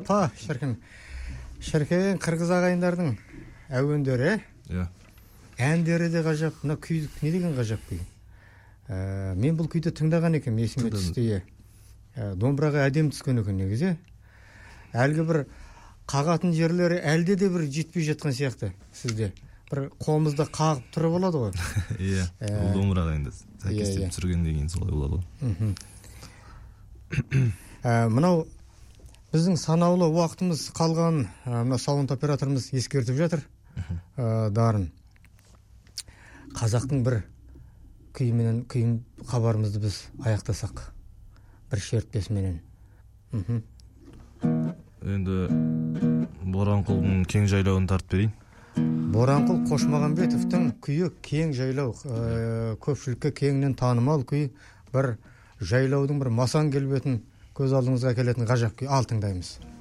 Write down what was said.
Апа, шіркін қырғыз ағайындардың әуендері, әндері де ғажап, мына күйдік не деген ғажап күй. Мен бұл күйді тыңдаған екен, есіме түсті. Домбыраға әдем түскен екен негізі. Әлгі бір қағатын жерлері әлде де бір жетпей жатқан сияқты сізде. Бір қолымызда қағып тұрып болады ғой. Иә, бұл домбыраға енді сәйкестеп түсірген деген солай болады ғой. Мынау біздің санаулы уақытымыз қалған, мына саунд операторымыз ескертіп жатыр. Дарын. Қазақтың бір күйін хабарымызды біз аяқтасақ. Бір шертпесіменен. Енді Боранқұлдың кең жайлауын тартып берейін. Боранқұл Қошмағамбетовтың күйі кең жайлау, көпшілікке кеңінен танымал күй, бір жайлаудың бір масаң келбетін көз алдыңызға келетін ғажап күй. Ал тыңдаймыз.